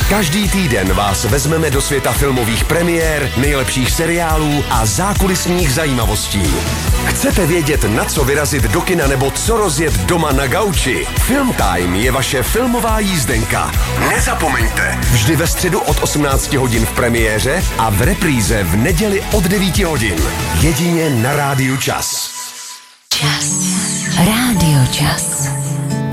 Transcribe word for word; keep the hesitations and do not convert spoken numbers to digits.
Každý týden vás vezmeme do světa filmových premiér, nejlepších seriálů a zákulisních zajímavostí. Chcete vědět, na co vyrazit do kina nebo co rozjet doma na gauči? Film Time je vaše filmová jízdenka. Nezapomeňte, vždy ve středu od osmnácti hodin v premiéře a v repríze v neděli od devíti hodin. Jedině na Rádiu Čas. Čas. Rádio Čas.